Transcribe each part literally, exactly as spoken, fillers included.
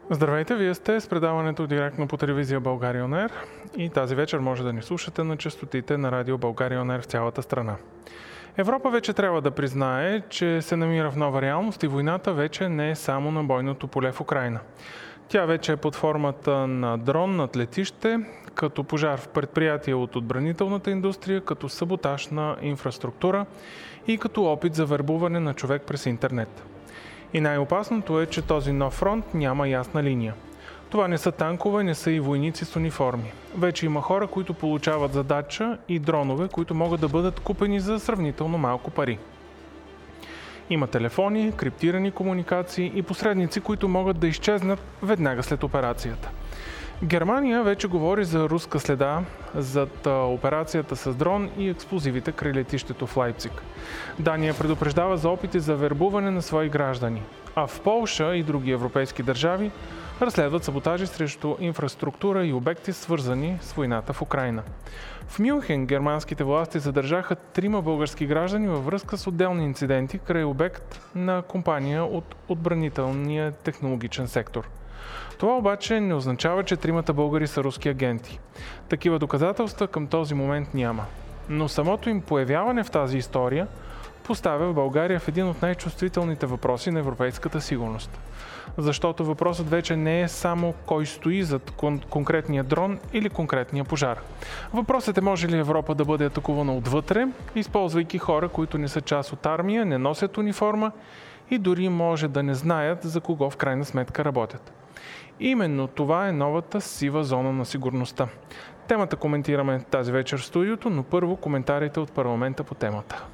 Здравейте, вие сте с предаването директно по телевизия България ОН и тази вечер може да ни слушате на честотите на радио България ОН в цялата страна. Европа вече трябва да признае, че се намира в нова реалност и войната вече не е само на бойното поле в Украйна. Тя вече е под формата на дрон над летище, като пожар в предприятие от отбранителната индустрия, като саботаж на инфраструктура и като опит за вербуване на човек през интернет. И най-опасното е, че този нов фронт няма ясна линия. Това не са танкове, не са и войници с униформи. Вече има хора, които получават задача и дронове, които могат да бъдат купени за сравнително малко пари. Има телефони, криптирани комуникации и посредници, които могат да изчезнат веднага след операцията. Германия вече говори за руска следа зад операцията с дрон и експлозивите край летището в Лайпциг. Дания предупреждава за опити за вербуване на свои граждани, а в Полша и други европейски държави разследват саботажи срещу инфраструктура и обекти, свързани с войната в Украйна. В Мюнхен германските власти задържаха трима български граждани във връзка с отделни инциденти край обект на компания от отбранителния технологичен сектор. Това обаче не означава, че тримата българи са руски агенти. Такива доказателства към този момент няма. Но самото им появяване в тази история поставя България в един от най-чувствителните въпроси на европейската сигурност. Защото въпросът вече не е само кой стои зад кон- конкретния дрон или конкретния пожар. Въпросът е може ли Европа да бъде атакувана отвътре, използвайки хора, които не са част от армия, не носят униформа и дори може да не знаят за кого в крайна сметка работят. Именно това е новата сива зона на сигурността. Темата коментираме тази вечер в студиото, но първо коментарите от парламента по темата.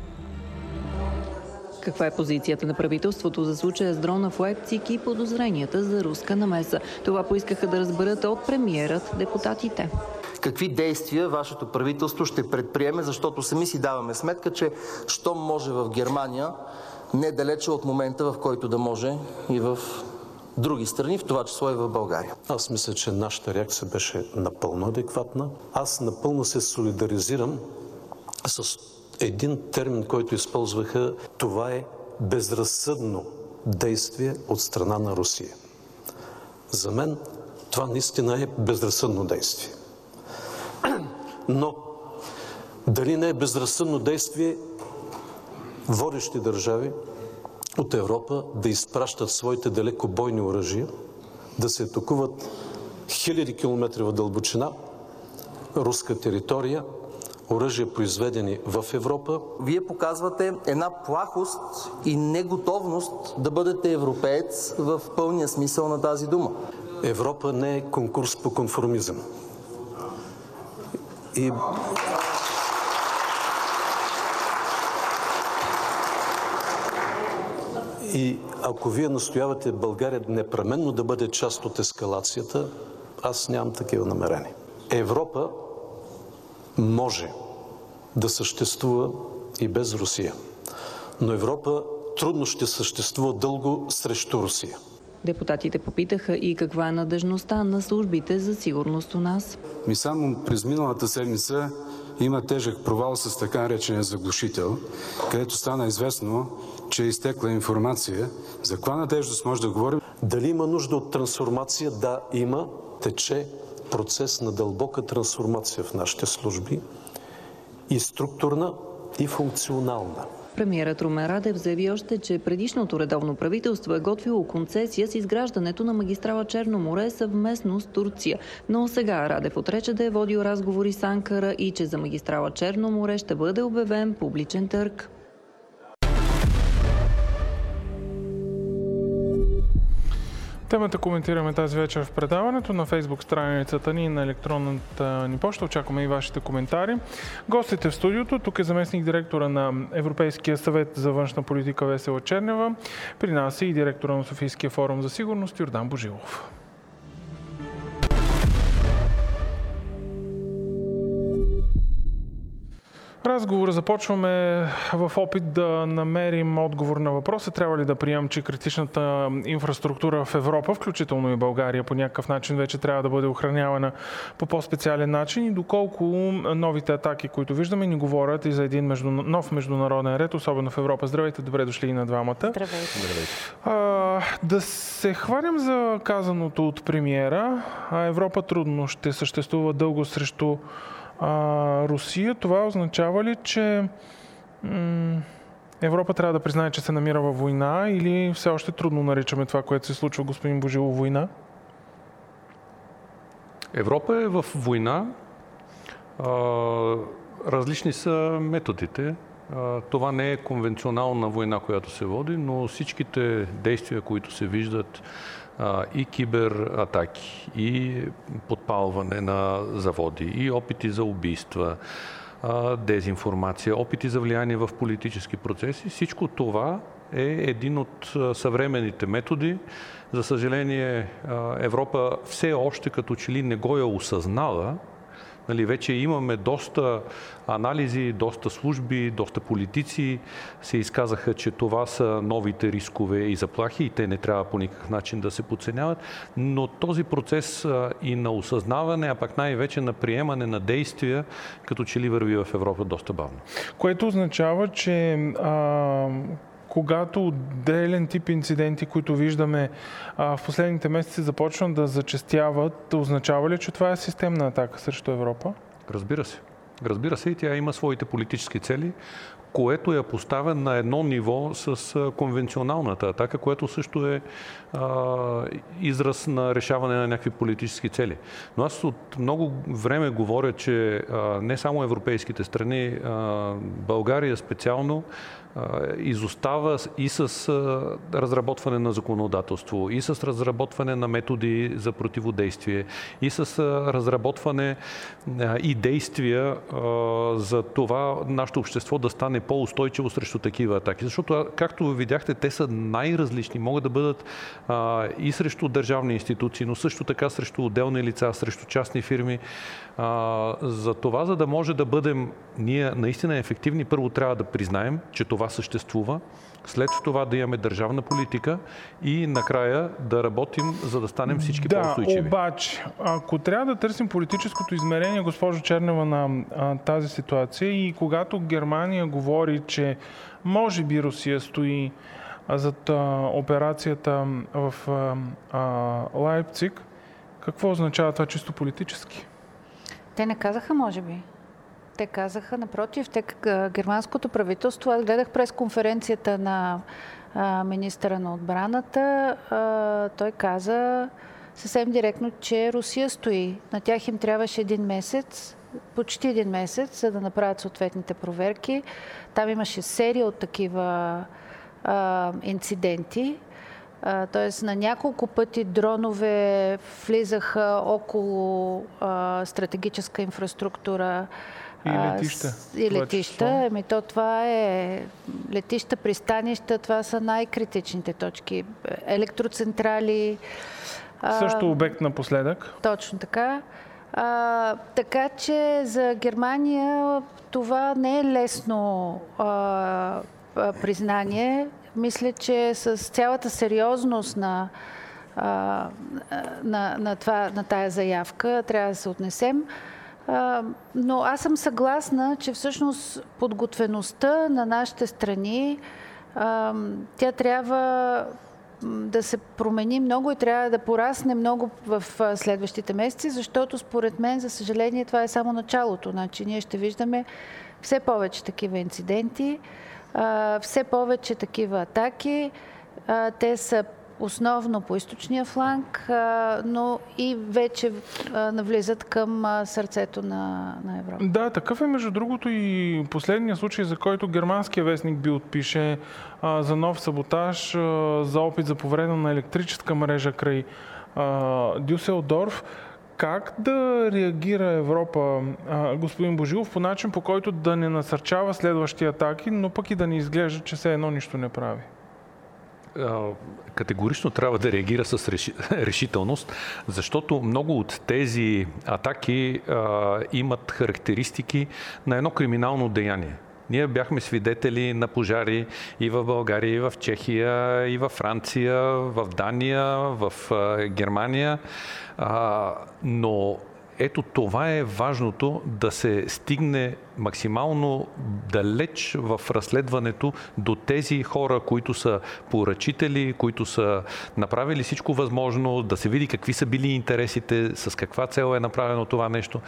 Каква е позицията на правителството за случая с дрона в Лайпциг и подозренията за руска намеса? Това поискаха да разберат от премиерът депутатите. Какви действия вашето правителство ще предприеме, защото сами си даваме сметка, че щом може в Германия, недалече от момента, в който да може и в други страни, в това число и в България. Аз мисля, че нашата реакция беше напълно адекватна. Аз напълно се солидаризирам с един термин, който използваха. Това е безразсъдно действие от страна на Русия. За мен това наистина е безразсъдно действие. Но дали не е безразсъдно действие водещи държави от Европа да изпращат своите далекобойни оръжия, да се атакуват хиляди километри в дълбочина руска територия, оръжия произведени в Европа. Вие показвате една плахост и неготовност да бъдете европеец в пълния смисъл на тази дума. Европа не е конкурс по конформизъм. И И ако вие настоявате България непременно да бъде част от ескалацията, аз нямам такива намерения. Европа може да съществува и без Русия, но Европа трудно ще съществува дълго срещу Русия. Депутатите попитаха и каква е надежността на службите за сигурност у нас. Ми само през миналата седмица има тежък провал с така наречения заглушител, където стана известно, че е изтекла информация. За каква надеждост може да говорим? Дали има нужда от трансформация? Да, има. Тече процес на дълбока трансформация в нашите служби. И структурна, и функционална. Премиерът Румен Радев заяви още, че предишното редовно правителство е готвило концесия с изграждането на магистрала Черно море съвместно с Турция. Но сега Радев отрече да е водил разговори с Анкара и че за магистрала Черно море ще бъде обявен публичен търг. Темата коментираме тази вечер в предаването на Фейсбук страницата ни и на електронната ни поща. Очакваме и вашите коментари. Гостите в студиото, тук е заместник директора на Европейския съвет за външна политика Весела Чернева. При нас е и директора на Софийския форум за сигурност Йордан Божилов. разговор започваме в опит да намерим отговор на въпроса. Трябва ли да приемем, че критичната инфраструктура в Европа, включително и България, по някакъв начин вече трябва да бъде охранявана по по-специален начин и доколко новите атаки, които виждаме, ни говорят и за един между... нов международен ред, особено в Европа. Здравейте, добре дошли и на двамата. Здравейте. Здравейте. А, да се хванем за казаното от премиера. А Европа трудно ще съществува дълго срещу А, Русия. Това означава ли, че м- Европа трябва да признае, че се намира във война, или все още трудно наричаме това, което се случва, господин Божилов, война? Европа е в война. А, различни са методите. А, това не е конвенционална война, която се води, но всичките действия, които се виждат, и кибератаки, и подпалване на заводи, и опити за убийства, дезинформация, опити за влияние в политически процеси. Всичко това е един от съвременните методи. За съжаление, Европа все още като че ли не го е осъзнала. Нали, вече имаме доста анализи, доста служби, доста политици се изказаха, че това са новите рискове и заплахи и те не трябва по никакъв начин да се подценяват. Но този процес и на осъзнаване, а пък най-вече на приемане на действия, като че ли върви в Европа доста бавно. Което означава, че а... когато отделен тип инциденти, които виждаме а, в последните месеци започват да зачестяват, означава ли, че това е системна атака срещу Европа? Разбира се. Разбира се, и тя има своите политически цели, което я поставя на едно ниво с конвенционалната атака, което също е а, израз на решаване на някакви политически цели. Но аз от много време говоря, че а, не само европейските страни, а, България специално, изостава и с разработване на законодателство, и с разработване на методи за противодействие, и с разработване и действия за това нашето общество да стане по-устойчиво срещу такива атаки. Защото, както видяхте, те са най-различни. Могат да бъдат и срещу държавни институции, но също така срещу отделни лица, срещу частни фирми. За това, за да може да бъдем ние наистина ефективни, първо трябва да признаем, че това съществува, след това да имаме държавна политика и накрая да работим, за да станем всички да, по-устойчиви. Обаче, ако трябва да търсим политическото измерение, госпожо Чернева, на а, тази ситуация и когато Германия говори, че може би Русия стои а, зад а, операцията в а, а, Лайпциг, какво означава това чисто политически? Те не казаха, може би. Те казаха, напротив, те, германското правителство, аз гледах пресконференцията на а, министъра на отбраната, а, той каза съвсем директно, че Русия стои. На тях им трябваше един месец, почти един месец, за да направят съответните проверки. Там имаше серия от такива а, инциденти. Т.е. на няколко пъти дронове влизаха около а, стратегическа инфраструктура. И летища. И летища. Еми, то това е летища, пристанища, това са най-критичните точки. Електроцентрали. Също обект напоследък. Точно така. А, така че за Германия това не е лесно а, признание. Мисля, че с цялата сериозност на, на, на, това, на тая заявка трябва да се отнесем. Но аз съм съгласна, че всъщност подготвеността на нашите страни, тя трябва да се промени много и трябва да порасне много в следващите месеци, защото според мен, за съжаление, това е само началото. Значи, ние ще виждаме все повече такива инциденти, все повече такива атаки. Те са основно по източния фланг, но и вече навлизат към сърцето на, на Европа. Да, такъв е между другото и последния случай, за който германския вестник Билд пише а, за нов саботаж, а, за опит за повреда на електрическа мрежа край а, Дюселдорф. Как да реагира Европа, а, господин Божилов, по начин, по който да не насърчава следващи атаки, но пък и да не изглежда, че все едно нищо не прави? категорично трябва да реагира с решителност, защото много от тези атаки а, имат характеристики на едно криминално деяние. Ние бяхме свидетели на пожари и в България, и в Чехия, и в Франция, в Дания, в а, Германия, а, но ето това е важното, да се стигне максимално далеч в разследването до тези хора, които са поръчители, които са направили всичко възможно, да се види какви са били интересите, с каква цел е направено това нещо.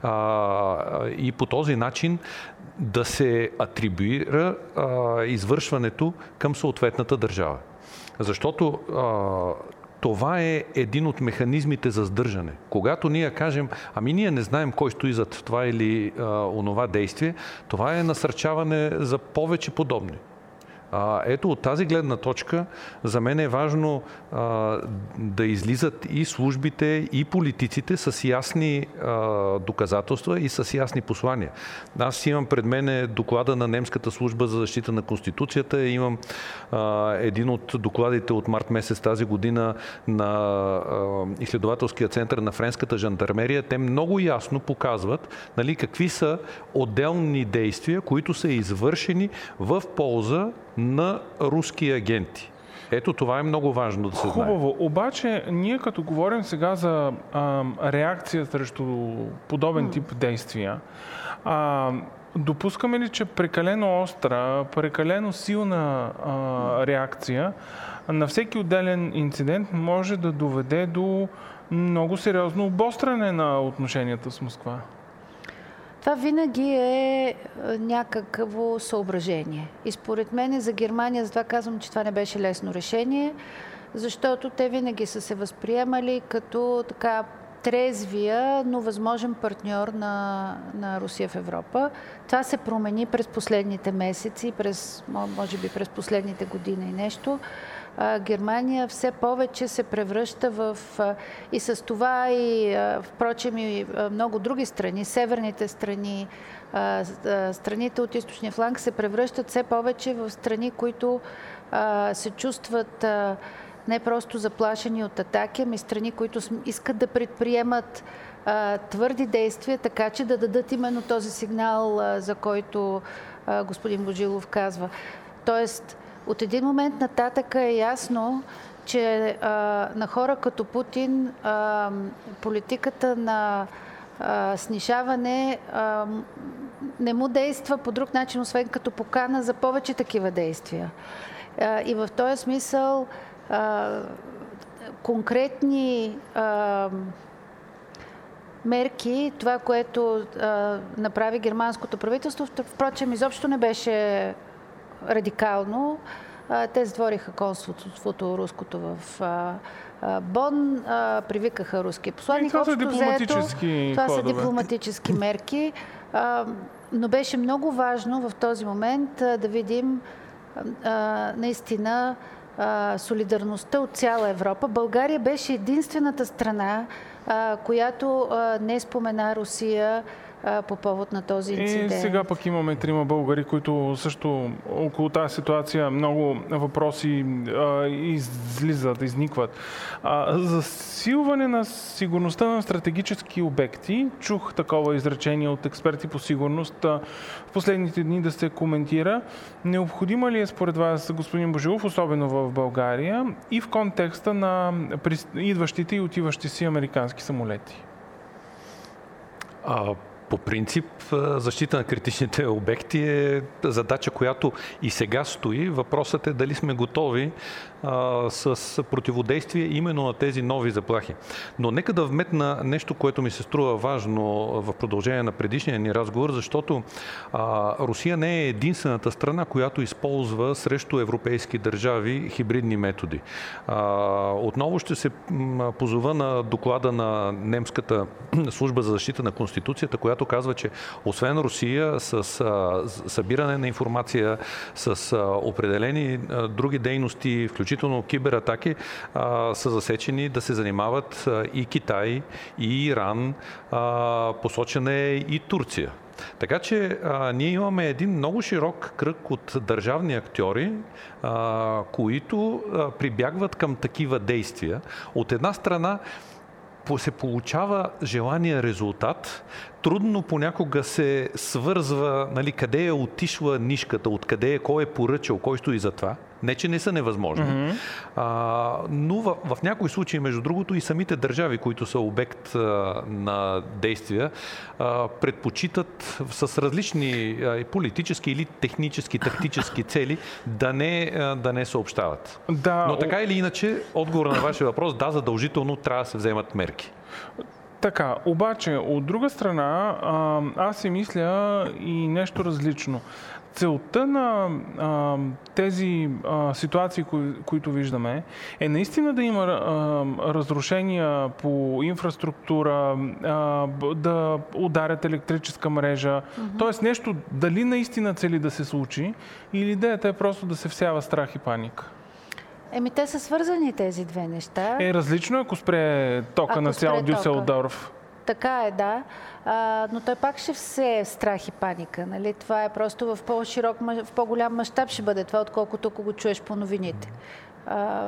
А, и по този начин да се атрибуира а, извършването към съответната държава. Защото а, това е един от механизмите за сдържане. Когато ние кажем, ами ние не знаем кой стои зад това или а, онова действие, това е насърчаване за повече подобни. А, ето от тази гледна точка за мен е важно а, да излизат и службите, и политиците с ясни а, доказателства и с ясни послания. Аз имам пред мен доклада на немската служба за защита на Конституцията, имам а, един от докладите от март месец тази година на а, изследователския център на френската жандармерия. Те много ясно показват, нали, какви са отделни действия, които са извършени в полза на руски агенти. Ето това е много важно да се знае. Хубаво. Обаче, ние като говорим сега за а, реакция срещу подобен тип действия, а, допускаме ли, че прекалено остра, прекалено силна а, реакция на всеки отделен инцидент може да доведе до много сериозно обостряне на отношенията с Москва? Това винаги е някакво съображение. И според мен за Германия, затова казвам, че това не беше лесно решение, защото те винаги са се възприемали като така трезвия, но възможен партньор на, на Русия в Европа. Това се промени през последните месеци, през, може би през последните години и нещо. Германия все повече се превръща в... И с това и, впрочем, и много други страни, северните страни, страните от източния фланг се превръщат все повече в страни, които се чувстват не просто заплашени от атаки, ами страни, които искат да предприемат твърди действия, така че да дадат именно този сигнал, за който господин Божилов казва. Тоест, от един момент нататък е ясно, че а, на хора като Путин а, политиката на а, снишаване а, не му действа по друг начин, освен като покана за повече такива действия. А, и в този смисъл а, конкретни а, мерки, това, което а, направи германското правителство, впрочем, изобщо не беше радикално. Те затвориха консулството руското в Бон, привикаха руския посланник. Това са дипломатически Това са дипломатически мерки. Но беше много важно в този момент да видим наистина солидарността от цяла Европа. България беше единствената страна, която не спомена Русия по повод на този инцидент. И сега пък имаме трима българи, които също около тази ситуация много въпроси а, излизат, изникват. А, засилване на сигурността на стратегически обекти. Чух такова изречение от експерти по сигурност а, в последните дни да се коментира. Необходима ли е според вас, господин Божилов, особено в България и в контекста на идващите и отиващи си американски самолети? А... По принцип, защита на критичните обекти е задача, която и сега стои. Въпросът е дали сме готови а, с противодействие именно на тези нови заплахи. Но нека да вметна нещо, което ми се струва важно в продължение на предишния ни разговор, защото а, Русия не е единствената страна, която използва срещу европейски държави хибридни методи. А, отново ще се позова на доклада на немската служба за защита на Конституцията, която казва, че освен Русия с а, събиране на информация, с а, определени а, други дейности, включително включително кибератаки, а, са засечени да се занимават а, и Китай, и Иран, а, посочена е и Турция. Така че а, ние имаме един много широк кръг от държавни актьори, а, които а, прибягват към такива действия. От една страна се получава желания резултат, трудно понякога се свързва, нали, къде е отишла нишката, откъде е, кой е поръчал, кой стои за това. Не, че не са невъзможни. Mm-hmm. А, но в, в някои случаи, между другото, и самите държави, които са обект а, на действия, а, предпочитат с различни а, политически или технически, тактически цели да не, а, да не съобщават. Да, но така или иначе, отговор на вашия въпрос, да, задължително трябва да се вземат мерки. Така, обаче, от друга страна, аз си мисля и нещо различно. Целта на а, тези а, ситуации, кои, които виждаме, е наистина да има а, разрушения по инфраструктура, а, да ударят електрическа мрежа. Mm-hmm. Тоест нещо дали наистина цели да се случи, или идеята е просто да се всява страх и паника. Еми, те са свързани тези две неща. Е, различно, ако спре тока ако на цял Дюселдорф. Така е, да. А, но той пак ще все страх и паника. Нали? Това е просто в по-широк, в по-голям мащаб ще бъде това, отколкото ако го чуеш по новините. А,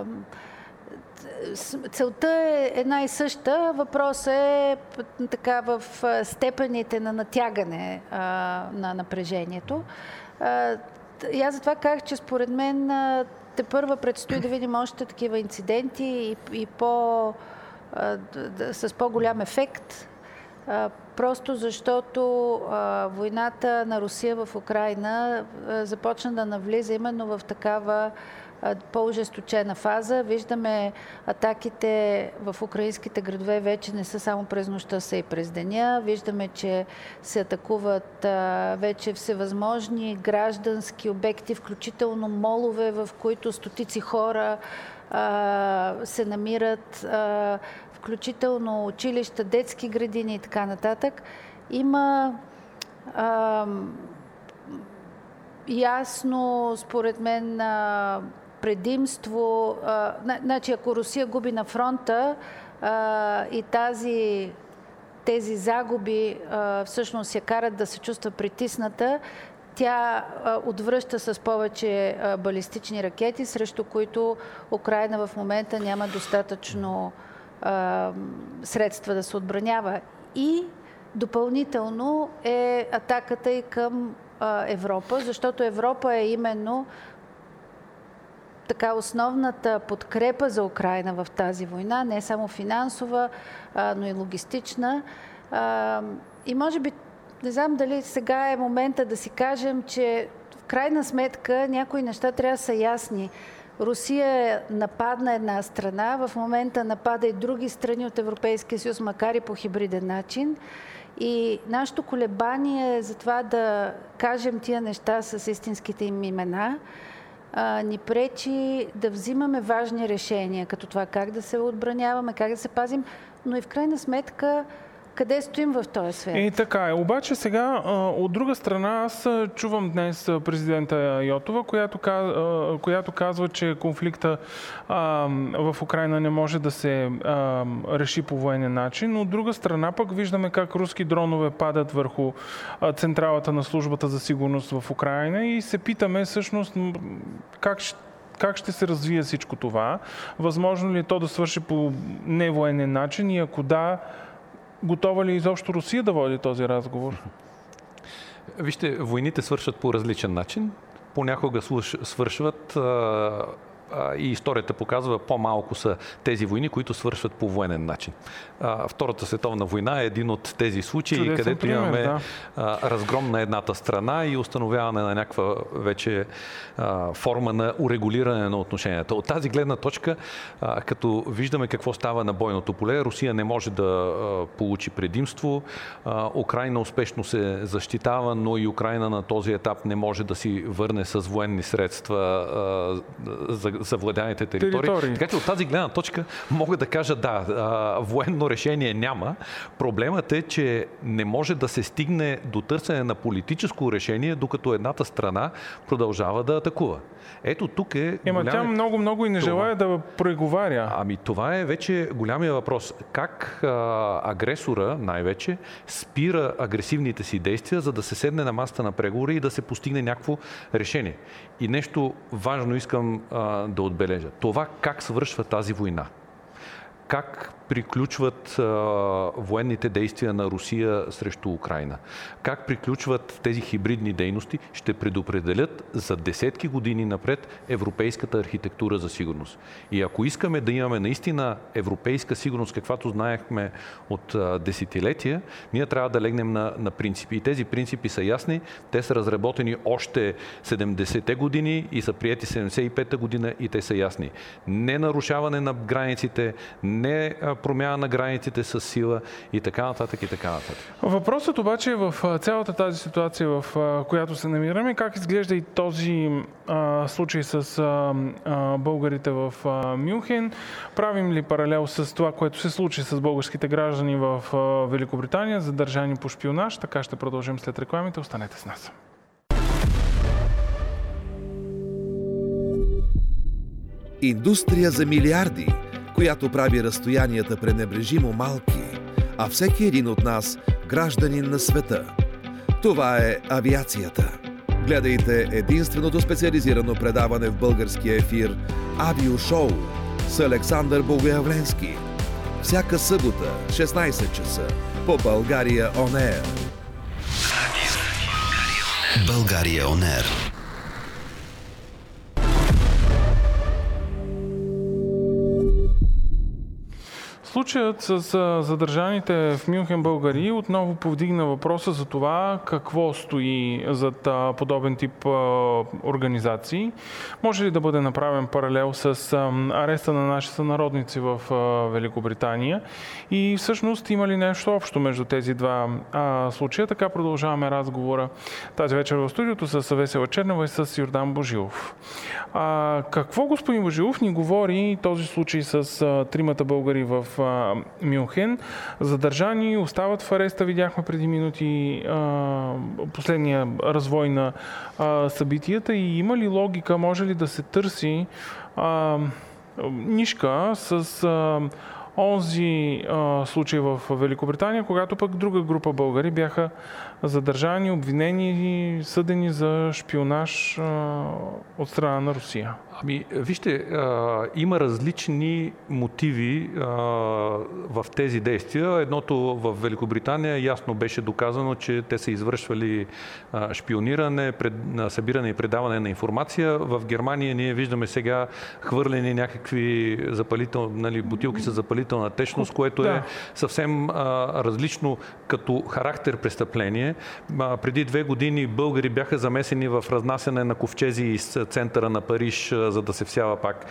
целта е една и съща. Въпросът е така в степените на натягане а, на напрежението. А, и аз затова казах, че според мен тепърва предстои да видим още такива инциденти и, и по, а, да, с по-голям ефект. А, просто защото а, войната на Русия в Украйна а, започна да навлиза именно в такава а, по-ожесточена фаза. Виждаме атаките в украинските градове вече не са само през нощта, са и през деня. Виждаме, че се атакуват а, вече всевъзможни граждански обекти, включително молове, в които стотици хора а, се намират, а, включително училища, детски градини и така нататък. Има а, ясно, според мен, а, предимство. А, значи, ако Русия губи на фронта а, и тази, тези загуби а, всъщност я карат да се чувства притисната, тя а, отвръща с повече а, балистични ракети, срещу които Украйна в момента няма достатъчно а, средства да се отбранява. И допълнително е атаката и към а, Европа, защото Европа е именно така основната подкрепа за Украйна в тази война, не само финансова, а, но и логистична. А, и може би, не знам дали сега е момента да си кажем, че в крайна сметка някои неща трябва да са ясни. Русия нападна една страна, в момента напада и други страни от Европейския съюз, макар и по хибриден начин. И нашето колебание за това да кажем тия неща с истинските им имена а, ни пречи да взимаме важни решения, като това как да се отбраняваме, как да се пазим, но и в крайна сметка къде стоим в този свят. И така е. Обаче сега, от друга страна, аз чувам днес президента Йотова, която, която казва, че конфликта а, в Украйна не може да се а, реши по военен начин, но от друга страна пък виждаме как руски дронове падат върху централата на службата за сигурност в Украйна и се питаме всъщност как ще Как ще се развие всичко това? Възможно ли е то да свърши по невоенен начин и ако да, готова ли е изобщо Русия да води този разговор? Вижте, войните свършват по различен начин. Понякога свършват и историята показва, по-малко са тези войни, които свършват по военен начин. Втората световна война е един от тези случаи, Чудесен където пример, имаме да. разгром на едната страна и установяване на някаква вече форма на урегулиране на отношенията. От тази гледна точка, като виждаме какво става на бойното поле, Русия не може да получи предимство. Украйна успешно се защитава, но и Украйна на този етап не може да си върне с военни средства за завладяните територии. Територии. Така че от тази гледна точка мога да кажа да, а, военно решение няма. Проблемът е, че не може да се стигне до търсене на политическо решение, докато едната страна продължава да атакува. Ето тук е... Ема голям... тя много-много и не това... желая да преговаря. Ами това е вече голямия въпрос. Как а, агресора най-вече спира агресивните си действия, за да се седне на масата на преговори и да се постигне някакво решение. И нещо важно искам а, да отбележа. Това как свършва тази война. Как приключват а, военните действия на Русия срещу Украйна. Как приключват тези хибридни дейности, ще предопределят за десетки години напред европейската архитектура за сигурност. И ако искаме да имаме наистина европейска сигурност, каквато знаехме от а, десетилетия, ние трябва да легнем на, на принципи. И тези принципи са ясни, те са разработени още седемдесетте години и са приети седемдесет и пета година и те са ясни. Не нарушаване на границите, не промяна на границите с сила и така нататък и така нататък. Въпросът обаче е в цялата тази ситуация, в която се намираме, как изглежда и този а, случай с а, а, българите в а, Мюнхен. Правим ли паралел с това, което се случи с българските граждани в а, Великобритания, задържани по шпионаж? Така ще продължим след рекламите. Останете с нас. Индустрия за милиарди, която прави разстоянията пренебрежимо малки, а всеки един от нас гражданин на света. Това е авиацията. Гледайте единственото специализирано предаване в българския ефир Авиошоу с Александър Богоявленски. Всяка събота, шестнайсет часа, по България Он Air. България Он Air. Случаят с задържаните в Мюнхен българи отново повдигна въпроса за това какво стои зад подобен тип организации. Може ли да бъде направен паралел с ареста на наши сънародници в Великобритания? И всъщност има ли нещо общо между тези два случая? Така продължаваме разговора тази вечер в студиото с Весела Чернева и с Йордан Божилов. А, какво, господин Божилов, ни говори този случай с а, тримата българи в а, Мюнхен? Задържани, остават в ареста, видяхме преди минути а, последния развой на а, събитията и има ли логика, може ли да се търси а, нишка с а, онзи а, случай в Великобритания, когато пък друга група българи бяха задържани, обвинени и съдени за шпионаж а, от страна на Русия? Ами, вижте, а, има различни мотиви а, в тези действия. Едното в Великобритания ясно беше доказано, че те са извършвали а, шпиониране, пред, събиране и предаване на информация. В Германия ние виждаме сега хвърлени някакви запалител, нали, бутилки с запалителна течност, което да. е съвсем а, различно като характер престъпление. А, преди две години българи бяха замесени в разнасяне на ковчези из центъра на Париж, за да се всява пак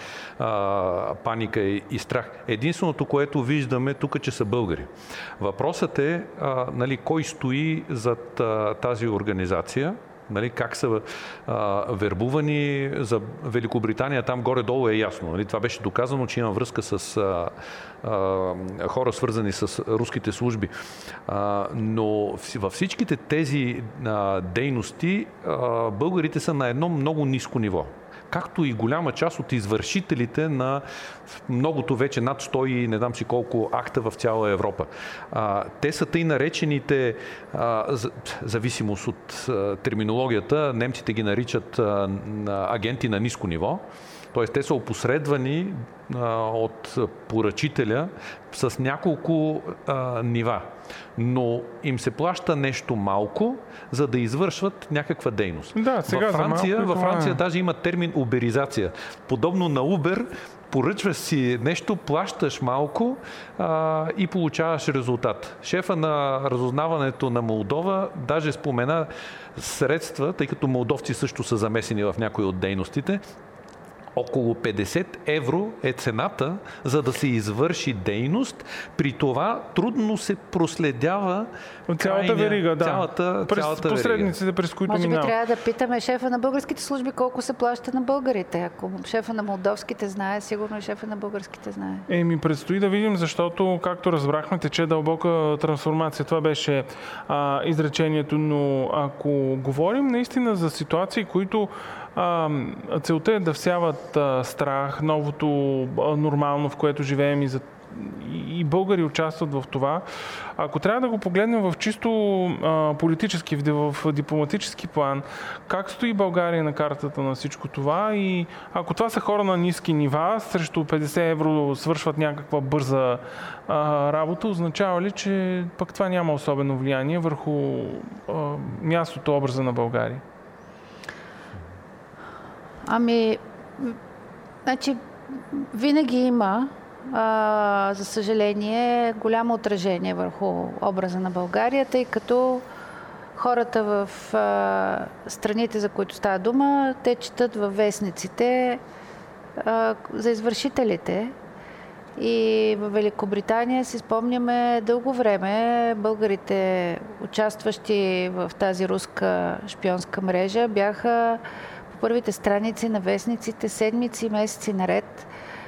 а, паника и, и страх. Единственото, което виждаме тук, че са българи. Въпросът е, а, нали, кой стои зад а, тази организация, нали, как са а, вербувани за Великобритания, там горе-долу е ясно. Нали, това беше доказано, че има връзка с а, а, хора, свързани с руските служби. А, но във всичките тези а, дейности а, българите са на едно много ниско ниво. Както и голяма част от извършителите на многото вече над сто и не знам си колко акта в цяла Европа. А, те са тъй наречените, а, зависимост от а, терминологията, немците ги наричат а, агенти на ниско ниво. Т.е. те са опосредвани а, от поръчителя с няколко а, нива. Но им се плаща нещо малко, за да извършват някаква дейност. Да, сега във Франция, за малко, във Франция е... даже има термин уберизация. Подобно на Uber, поръчваш си нещо, плащаш малко а, и получаваш резултат. Шефа на разузнаването на Молдова даже спомена средства, тъй като молдовци също са замесени в някои от дейностите, Около петдесет евро е цената, за да се извърши дейност. При това трудно се проследява цялата крайния, верига, да. Цялата, през цялата посредниците, верига. през които Може би минава. трябва да питаме шефа на българските служби колко се плаща на българите. Ако шефа на молдовските знае, сигурно и шефа на българските знае. Еми, предстои да видим, защото, както разбрахме, тече дълбока трансформация. Това беше а, изречението, но ако говорим наистина за ситуации, които а, целта е да всяват а, страх, новото а, нормално, в което живеем и за и българи участват в това. Ако трябва да го погледнем в чисто а, политически, в, в дипломатически план, как стои България на картата на всичко това и ако това са хора на ниски нива, срещу петдесет евро свършват някаква бърза а, работа, означава ли, че пък това няма особено влияние върху а, мястото, образа на България? Ами, значи, винаги има Uh, за съжаление, голямо отражение върху образа на България, тъй като хората в uh, страните, за които става дума, те четат във вестниците uh, за извършителите. И в Великобритания си спомняме дълго време българите, участващи в тази руска шпионска мрежа, бяха по първите страници на вестниците седмици, месеци наред.